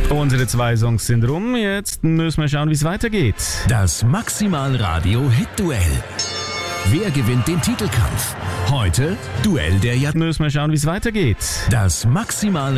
Unsere 2 Songs sind rum, jetzt müssen wir schauen, wie es weitergeht. Das Maximal Radio Hit Duell. Wer gewinnt den Titelkampf? Heute Duell der Jahrzehnte. Müssen wir schauen, wie es weitergeht. Das Maximal